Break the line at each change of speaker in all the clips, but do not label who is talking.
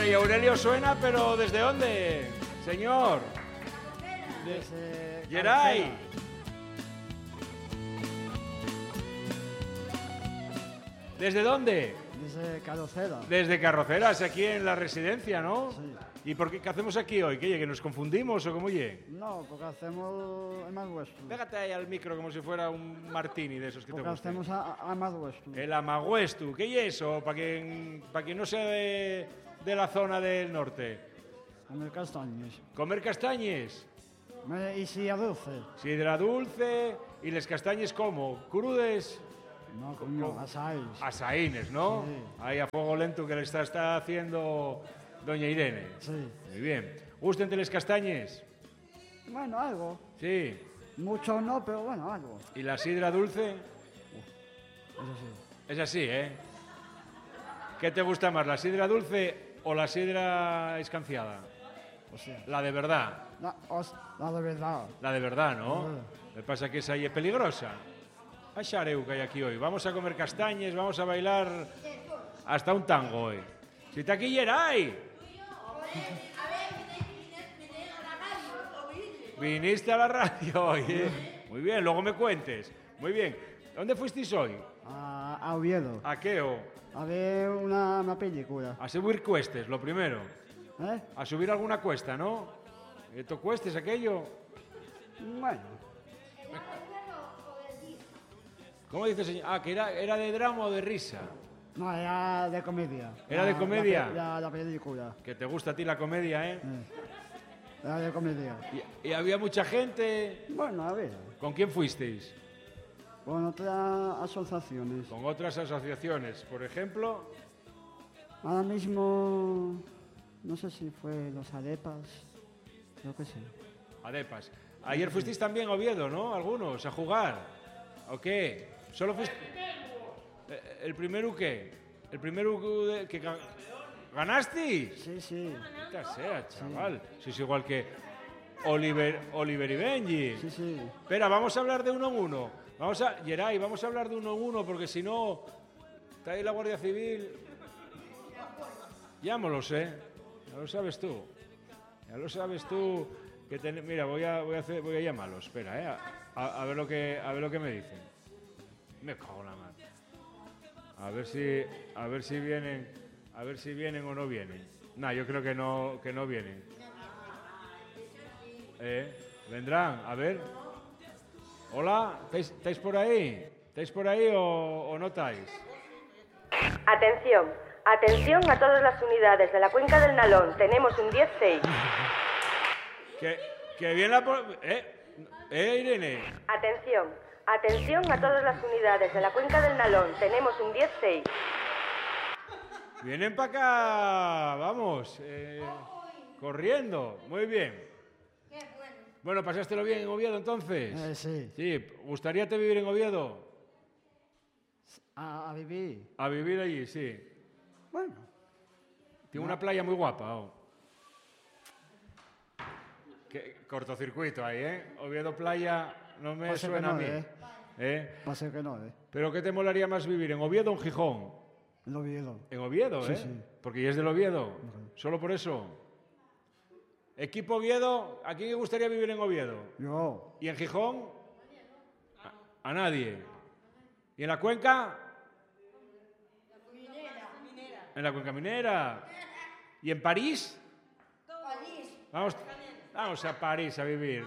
y Aurelio suena, pero ¿desde dónde, señor?
Desde
Geray. ¿Desde dónde?
Desde Carrocera.
Desde Carroceras, aquí en la residencia, ¿no?
Sí.
¿Y por qué hacemos aquí hoy? ¿Que nos confundimos o cómo ye?
No, porque hacemos el Amaguestu.
Pégate ahí al micro como si fuera un martini de esos que te
Porque
gustan.
hacemos Amaguestu.
El Amaguestu, ¿qué es eso? Para quien no sea de la zona del norte.
Comer castañas.
Comer castañes,
Y si a dulce.
sidra dulce y les castañes como crudes,
No, coño, asáis.
asaínes, ¿no?
Sí.
Ahí a fuego lento que le está haciendo doña Irene.
Sí.
Muy bien. ¿Gusten les castañes?
Bueno, algo.
Sí.
Mucho no, pero bueno, algo.
¿Y la sidra dulce?
Eso sí.
Es así, ¿eh? ¿Qué te gusta más, la sidra dulce o la sidra escanciada?
O sea,
La de verdad.
la de verdad.
La de verdad, ¿no?
Ah.
Lo que pasa es que esa ahí es peligrosa. A xareu que hay aquí hoy. Vamos a comer castañes, vamos a bailar hasta un tango hoy. Si te aquí Geray. Viniste a la radio hoy, ¿eh? Muy bien, luego me cuentes. Muy bien. ¿Dónde fuisteis hoy?
A Oviedo.
¿A qué o?
A ver una película.
A subir cuestes, lo primero.
¿Eh?
A subir alguna cuesta, ¿no? ¿Esto cuestes aquello?
Bueno.
¿Cómo dice señor? Ah, que era de drama o de risa.
No, era de comedia.
¿Era de comedia?
La película.
Que te gusta a ti la comedia, ¿eh?
Era de comedia.
Y había mucha gente.
Bueno, a ver.
¿Con quién fuisteis?
Con otras asociaciones.
Con otras asociaciones. Por ejemplo,
Ahora mismo, no sé si fue los Arepas, creo que sí.
Adepas. Ayer fuisteis también a Oviedo, ¿no? Algunos, a jugar. ¿O qué? ¿Solo fuiste? ¿El primero qué? ¿El primero que ganasteis?
Sí, sí.
Maldita sea, chaval. Sois igual que Oliver y Benji.
Sí, sí.
Espera, vamos a hablar de uno en uno. Geray, vamos a hablar de uno en uno porque si no, está ahí la Guardia Civil. Ya me lo sé. Ya lo sabes tú. Ya lo sabes tú. Mira, voy a llamarlos. Espera, a ver lo que me dicen. Me cago en la mano. A ver si vienen o no vienen. No, yo creo que no vienen. ¿Vendrán? A ver. Hola, ¿estáis por ahí? ¿Estáis por ahí o no estáis?
Atención, atención a todas las unidades de la cuenca del Nalón. Tenemos un 10-6.
Que viene Irene.
Atención, atención a todas las unidades de la cuenca del Nalón. Tenemos un 10-6.
Vienen para acá, vamos, corriendo. Muy bien. Bueno, ¿pasástelo bien en Oviedo entonces?
Sí.
Sí, ¿gustaríate vivir en Oviedo?
A vivir.
A vivir allí, sí.
Bueno.
Tiene una playa muy guapa. Qué cortocircuito ahí, ¿eh? Oviedo playa no me
Pasa que
suena
no,
a mí.
Va a ser que no,
¿Pero qué te molaría más vivir, en Oviedo o en Gijón?
En Oviedo.
En Oviedo,
Sí,
¿eh?
sí.
Porque ya es del Oviedo. Solo por eso. Equipo Oviedo, ¿a quién le gustaría vivir en Oviedo?
Yo.
¿Y en Gijón? A nadie. ¿Y en la cuenca? En la cuenca minera. ¿Y en París? Vamos a París a vivir.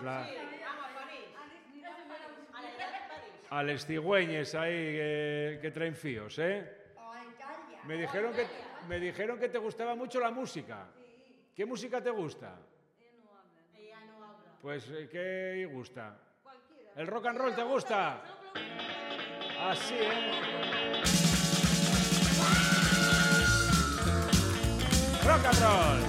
A les cigüeñes ahí que traen fíos, ¿eh? Me dijeron que te gustaba mucho la música. ¿Qué música te gusta? Pues, ¿qué gusta? ¿El rock and roll te gusta? Así, ¿eh? Rock and roll.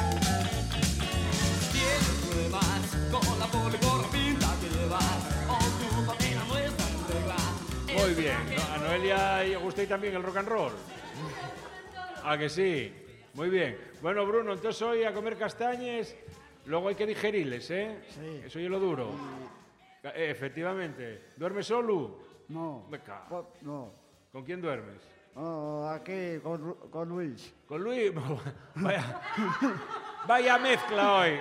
Tienes pruebas con la poli por la pinta que llevas. O tu familia no está en regla.
Muy bien. ¿No? ¿A Noelia le gusta también el rock and roll? ¿A que sí? Muy bien. Bueno, Bruno, entonces hoy a comer castañes, luego hay que digerirles, ¿eh?
Sí.
Eso es lo duro. Efectivamente. ¿Duermes solo?
No.
Me cago.
No.
¿Con quién duermes?
Oh, aquí con Luis.
Con Luis. Vaya mezcla hoy.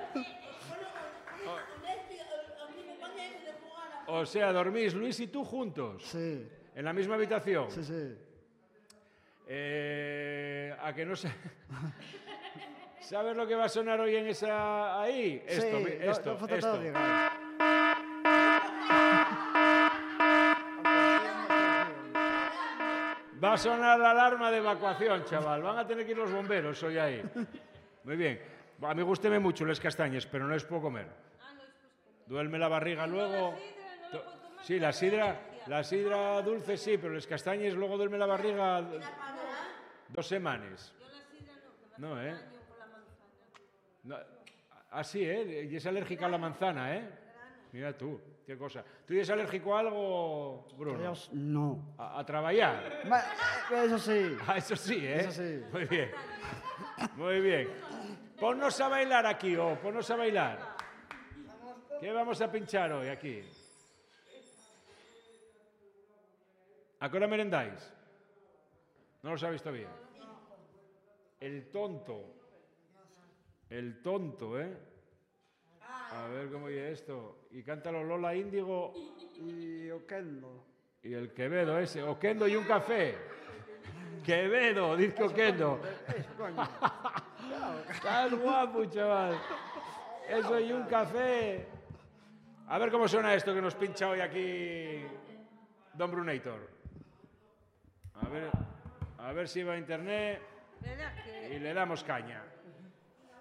O sea, dormís Luis y tú juntos.
Sí,
En la misma habitación.
sí, sí.
A que no sé. ¿Sabes lo que va a sonar hoy en esa ahí? Esto,
Sí,
esto,
no falta
esto.
todo llegar.
Va a sonar la alarma de evacuación, chaval. Van a tener que ir los bomberos hoy ahí. Muy bien. A mí gústeme mucho las castañas, pero no les puedo comer. Duerme la barriga luego. Sí, la sidra dulce sí, pero las castañas luego duerme la barriga 2 semanas. No, ¿eh? No, así, ¿eh? Y es alérgica a la manzana, ¿eh? Mira tú, qué cosa. ¿Tú eres alérgico a algo, Bruno?
Dios, no.
A trabajar.
Eso sí.
Ah, eso sí, ¿eh?
Eso sí.
Muy bien. Muy bien. Ponnos a bailar aquí, ponnos a bailar. ¿Qué vamos a pinchar hoy aquí? ¿A qué hora merendáis? No lo sabéis todavía. El tonto. El tonto, ¿eh? A ver cómo oye esto. Y cántalo Lola Índigo
Y Oquendo.
y el Quevedo ese. Oquendo y un café. Quevedo, dice que Oquendo.
Coño.
Estás guapo, chaval. Eso y un café. A ver cómo suena esto que nos pincha hoy aquí Don Brunator. A ver si va a internet y le damos caña.